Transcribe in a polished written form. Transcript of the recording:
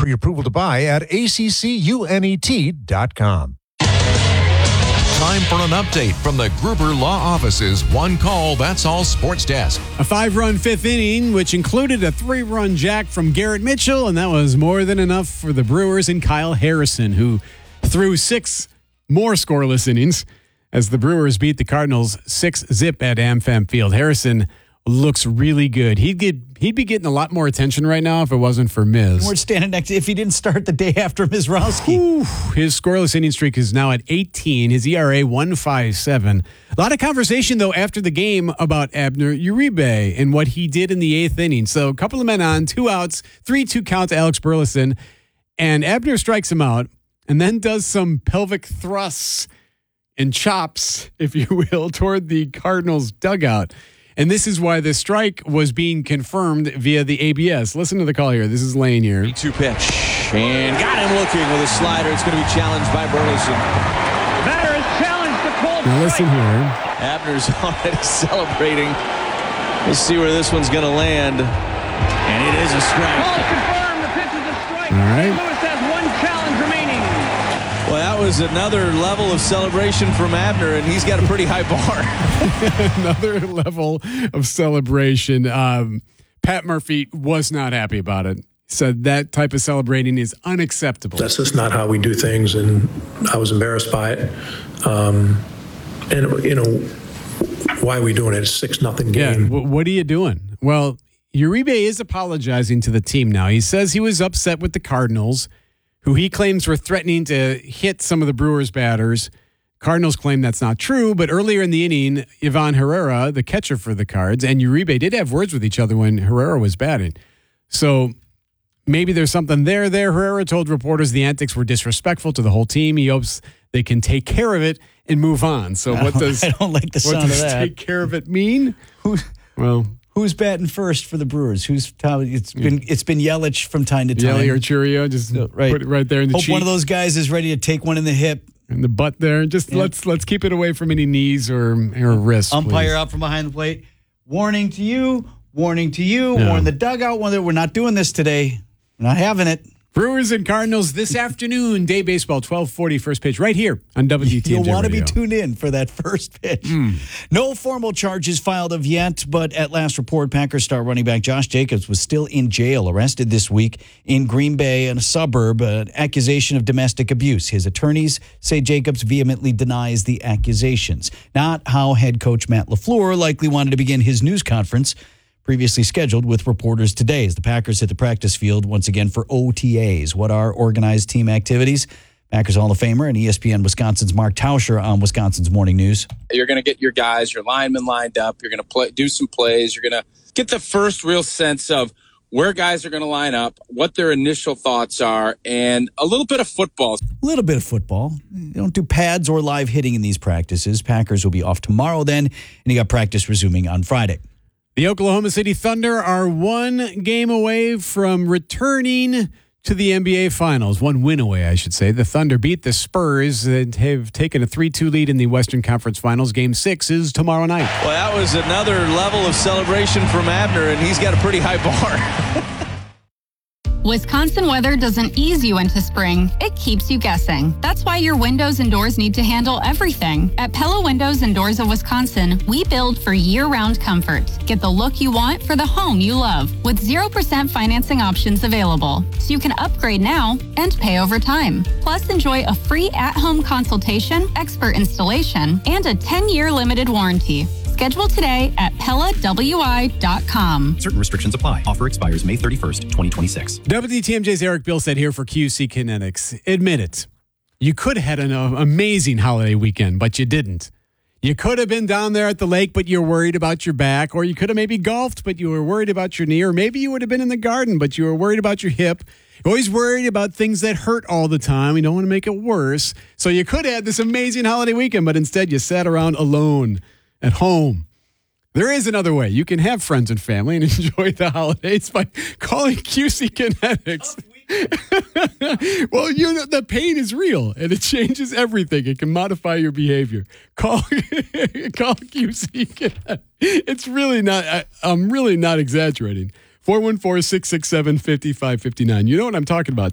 Pre-approval to buy at accunet.com. Time for an update from the Gruber Law Office's One Call, That's All Sports Desk. A 5-run fifth inning, which included a 3-run jack from Garrett Mitchell, and that was more than enough for the Brewers and Kyle Harrison, who threw 6 more scoreless innings as the Brewers beat the Cardinals 6-0 at AmFam Field. Harrison looks really good. He'd be getting a lot more attention right now if it wasn't for Miz. We're standing next if he didn't start the day after Mizrowski. His scoreless inning streak is now at 18. His ERA 1.57. A lot of conversation though after the game about Abner Uribe and what he did in the 8th inning. So a couple of men on, 2 outs, 3-2 count to Alex Burleson, and Abner strikes him out and then does some pelvic thrusts and chops, if you will, toward the Cardinals dugout. And this is why the strike was being confirmed via the ABS. Listen to the call here. This is Lane here. 3-2 pitch. And got him looking with a slider. It's going to be challenged by Burleson. Batter is challenged to call. Now listen here. Abner's already celebrating. Let's see where this one's going to land. And it is a strike. Call confirmed. The pitch is a strike. All right. St. Louis has 1 challenge remaining. Well, that was another level of celebration from Abner, and he's got a pretty high bar. Another level of celebration. Pat Murphy was not happy about it. Said that type of celebrating is unacceptable. That's just not how we do things, and I was embarrassed by it. And, why are we doing it? It's 6-0 game. Yeah, what are you doing? Well, Uribe is apologizing to the team now. He says he was upset with the Cardinals, who he claims were threatening to hit some of the Brewers' batters. Cardinals claim that's not true, but earlier in the inning, Ivan Herrera, the catcher for the Cards, and Uribe did have words with each other when Herrera was batting. So maybe there's something there. Herrera told reporters the antics were disrespectful to the whole team. He hopes they can take care of it and move on. So I don't like the sound of that. Take care of it mean? Who's batting first for the Brewers? It's been Yelich from time to time. Yelich or Churio, just put it right there in the cheek. Hope one of those guys is ready to take one in the hip. In the butt there. Just let's keep it away from any knees or wrists. Umpire please. out from behind the plate. Warning to you. Warn the dugout. We're not doing this today. We're not having it. Brewers and Cardinals this afternoon. Day baseball, 12:40 first pitch right here on WTMJ You'll want to be Radio. tuned in for that first pitch. No formal charges filed of yet, but at last report, Packers star running back Josh Jacobs was still in jail, arrested this week in Green Bay, in a suburb, an accusation of domestic abuse. His attorneys say Jacobs vehemently denies the accusations. Not how head coach Matt LaFleur likely wanted to begin his news conference, previously scheduled with reporters today as the Packers hit the practice field once again for OTAs. What are organized team activities? Packers Hall of Famer and ESPN Wisconsin's Mark Tauscher on Wisconsin's Morning News. You're going to get your guys, your linemen lined up. You're going to do some plays. You're going to get the first real sense of where guys are going to line up, what their initial thoughts are, and a little bit of football. A little bit of football. You don't do pads or live hitting in these practices. Packers will be off tomorrow then, and you got practice resuming on Friday. The Oklahoma City Thunder are 1 game away from returning to the NBA Finals. 1 win away, I should say. The Thunder beat the Spurs that have taken a 3-2 lead in the Western Conference Finals. Game 6 is tomorrow night. Well, that was another level of celebration from Abner, and he's got a pretty high bar. Wisconsin weather doesn't ease you into spring. It keeps you guessing. That's why your windows and doors need to handle everything. At Pella Windows and Doors of Wisconsin, we build for year-round comfort. Get the look you want for the home you love with 0% financing options available. So you can upgrade now and pay over time. Plus, enjoy a free at-home consultation, expert installation, and a 10-year limited warranty. Schedule today at PellaWI.com. Certain restrictions apply. Offer expires May 31st, 2026. WTMJ's Eric Bilstead here for QC Kinetics. Admit it. You could have had an amazing holiday weekend, but you didn't. You could have been down there at the lake, but you're worried about your back. Or you could have maybe golfed, but you were worried about your knee. Or maybe you would have been in the garden, but you were worried about your hip. You're always worried about things that hurt all the time. You don't want to make it worse. So you could have had this amazing holiday weekend, but instead you sat around alone at home. There is another way. You can have friends and family and enjoy the holidays by calling QC Kinetics. Well, the pain is real and it changes everything. It can modify your behavior. Call QC Kinetics. It's really not, I'm really not exaggerating. 414-667-5559. You know what I'm talking about.